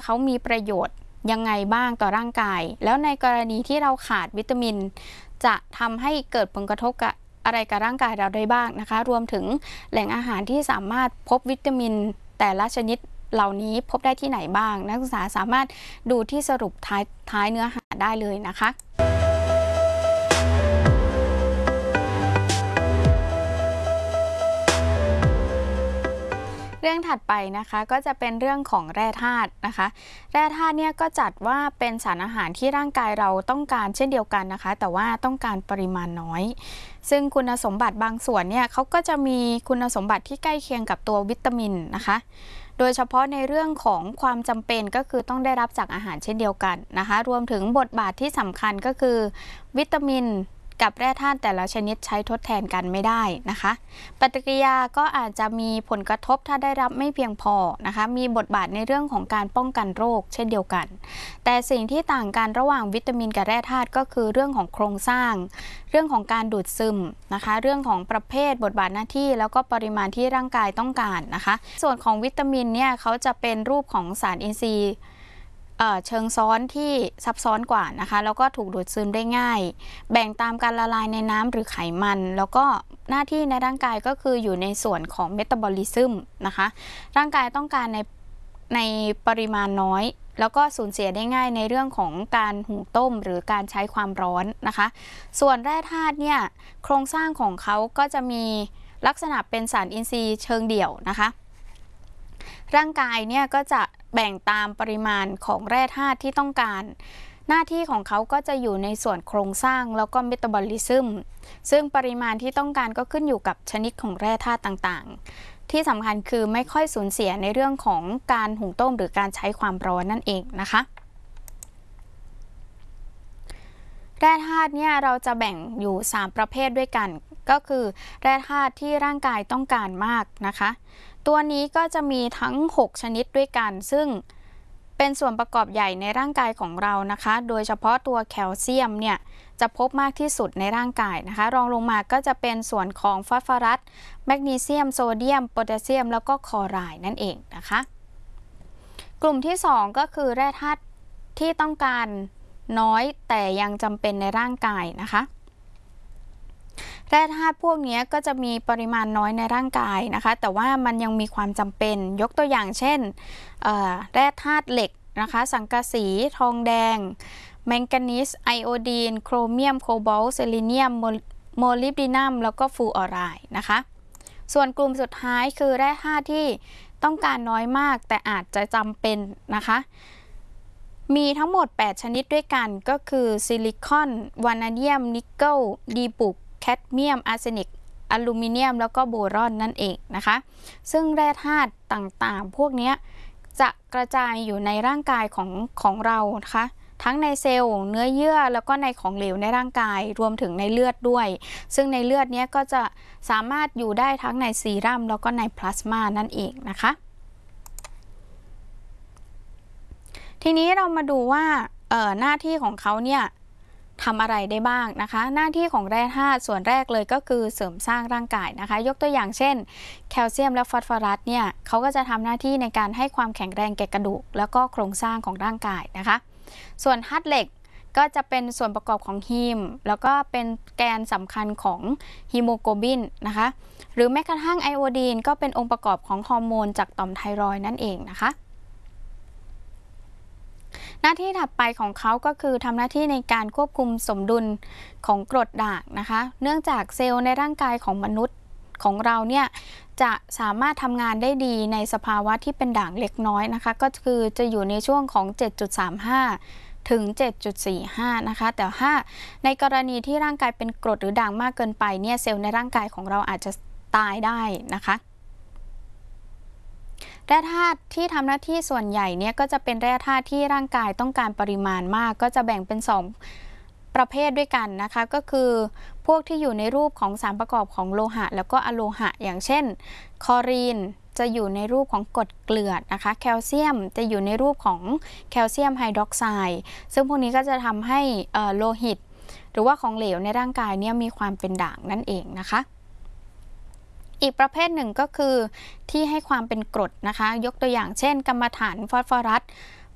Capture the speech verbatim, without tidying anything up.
เขามีประโยชน์ยังไงบ้างต่อร่างกายแล้วในกรณีที่เราขาดวิตามินจะทำให้เกิดผลกระทบกับอะไรกับร่างกายเราได้บ้างนะคะรวมถึงแหล่งอาหารที่สามารถพบวิตามินแต่ละชนิดเหล่านี้พบได้ที่ไหนบ้างนักศึกษาสามารถดูที่สรุปท้ายท้ายเนื้อหาได้เลยนะคะเรื่องถัดไปนะคะก็จะเป็นเรื่องของแร่ธาตุนะคะแร่ธาตุเนี่ยก็จัดว่าเป็นสารอาหารที่ร่างกายเราต้องการเช่นเดียวกันนะคะแต่ว่าต้องการปริมาณน้อยซึ่งคุณสมบัติบางส่วนเนี่ยเขาก็จะมีคุณสมบัติที่ใกล้เคียงกับตัววิตามินนะคะโดยเฉพาะในเรื่องของความจำเป็นก็คือต้องได้รับจากอาหารเช่นเดียวกันนะคะรวมถึงบทบาทที่สำคัญก็คือวิตามินกับแร่ธาตุแต่ละชนิดใช้ทดแทนกันไม่ได้นะคะปฏิกิริยาก็อาจจะมีผลกระทบถ้าได้รับไม่เพียงพอนะคะมีบทบาทในเรื่องของการป้องกันโรคเช่นเดียวกันแต่สิ่งที่ต่างกันระหว่างวิตามินกับแร่ธาตุก็คือเรื่องของโครงสร้างเรื่องของการดูดซึมนะคะเรื่องของประเภทบทบาทหน้าที่แล้วก็ปริมาณที่ร่างกายต้องการนะคะส่วนของวิตามินเนี่ยเขาจะเป็นรูปของสารอินทรีย์เชิงซ้อนที่ซับซ้อนกว่านะคะแล้วก็ถูกดูดซึมได้ง่ายแบ่งตามการละลายในน้ำหรือไขมันแล้วก็หน้าที่ในร่างกายก็คืออยู่ในส่วนของเมตาบอลิซึมนะคะร่างกายต้องการในในปริมาณน้อยแล้วก็สูญเสียได้ง่ายในเรื่องของการหุงต้มหรือการใช้ความร้อนนะคะส่วนแร่ธาตุเนี่ยโครงสร้างของเขาก็จะมีลักษณะเป็นสารอินทรีย์เชิงเดี่ยวนะคะร่างกายเนี่ยก็จะแบ่งตามปริมาณของแร่ธาตุที่ต้องการหน้าที่ของเขาก็จะอยู่ในส่วนโครงสร้างแล้วก็เมตาบอลิซึมซึ่งปริมาณที่ต้องการก็ขึ้นอยู่กับชนิดของแร่ธาตุต่างๆที่สำคัญคือไม่ค่อยสูญเสียในเรื่องของการหุงต้มหรือการใช้ความร้อนนั่นเองนะคะแร่ธาตุเนี่ยเราจะแบ่งอยู่สามประเภทด้วยกันก็คือแร่ธาตุที่ร่างกายต้องการมากนะคะตัวนี้ก็จะมีทั้งหกชนิดด้วยกันซึ่งเป็นส่วนประกอบใหญ่ในร่างกายของเรานะคะโดยเฉพาะตัวแคลเซียมเนี่ยจะพบมากที่สุดในร่างกายนะคะรองลงมาก็จะเป็นส่วนของฟอสฟอรัสแมกนีเซียมโซเดียมโพแทสเซียมแล้วก็คลอไรด์นั่นเองนะคะกลุ่มที่สองก็คือแร่ธาตุที่ต้องการน้อยแต่ยังจำเป็นในร่างกายนะคะแร่ธาตุพวกนี้ก็จะมีปริมาณน้อยในร่างกายนะคะแต่ว่ามันยังมีความจำเป็นยกตัวอย่างเช่นแร่ธาตุเหล็กนะคะสังกะสีทองแดงแมงกานีสไอโอดีนโครเมียมโคบอลต์เซเลเนียมโมลิบดีนัมแล้วก็ฟลูออไรด์นะคะส่วนกลุ่มสุดท้ายคือแร่ธาตุที่ต้องการน้อยมากแต่อาจจะจำเป็นนะคะมีทั้งหมดแปดชนิดด้วยกันก็คือซิลิคอนวานาเดียมนิกเกิลดีบุกแคดเมียมอาร์เซนิกอลูมิเนียมแล้วก็โบรอนนั่นเองนะคะซึ่งแร่ธาตุต่างๆพวกนี้จะกระจายอยู่ในร่างกายของของเรานะคะทั้งในเซลล์เนื้อเยื่อแล้วก็ในของเหลวในร่างกายรวมถึงในเลือดด้วยซึ่งในเลือดนี้ก็จะสามารถอยู่ได้ทั้งในซีรัมแล้วก็ในพลาสมานั่นเองนะคะทีนี้เรามาดูว่าหน้าที่ของเขาเนี่ยทำอะไรได้บ้างนะคะหน้าที่ของแร่ธาตุส่วนแรกเลยก็คือเสริมสร้างร่างกายนะคะยกตัวอย่างเช่นแคลเซียมและฟอสฟอรัสเนี่ยเขาก็จะทำหน้าที่ในการให้ความแข็งแรงแก่กระดูกแล้วก็โครงสร้างของร่างกายนะคะส่วนธาตุเหล็กก็จะเป็นส่วนประกอบของฮีมแล้วก็เป็นแกนสำคัญของฮีโมโกลบินนะคะหรือแม้กระทั่งไอโอดีนก็เป็นองค์ประกอบของฮอร์โมนจากต่อมไทรอยด์นั่นเองนะคะหน้าที่ถัดไปของเขาก็คือทำหน้าที่ในการควบคุมสมดุลของกรดด่างนะคะเนื่องจากเซลล์ในร่างกายของมนุษย์ของเราเนี่ยจะสามารถทำงานได้ดีในสภาวะที่เป็นด่างเล็กน้อยนะคะก็คือจะอยู่ในช่วงของ เจ็ดจุดสามห้า ถึง เจ็ดจุดสี่ห้า นะคะแต่ถ้าในกรณีที่ร่างกายเป็นกรดหรือด่างมากเกินไปเนี่ยเซลล์ในร่างกายของเราอาจจะตายได้นะคะแร่ธาตุที่ทำหน้าที่ส่วนใหญ่เนี่ยก็จะเป็นแร่ธาตุที่ร่างกายต้องการปริมาณมากก็จะแบ่งเป็นสองประเภทด้วยกันนะคะก็คือพวกที่อยู่ในรูปของสารประกอบของโลหะแล้วก็อะโลหะอย่างเช่นคลอรีนจะอยู่ในรูปของกรดเกลือนะคะแคลเซียมจะอยู่ในรูปของแคลเซียมไฮดรอกไซด์ซึ่งพวกนี้ก็จะทำให้โลหิตหรือว่าของเหลวในร่างกายเนี่ยมีความเป็นด่างนั่นเองนะคะอีกประเภทหนึ่งก็คือที่ให้ความเป็นกรดนะคะยกตัวอย่างเช่นกัมมันถันฟอสฟอรัส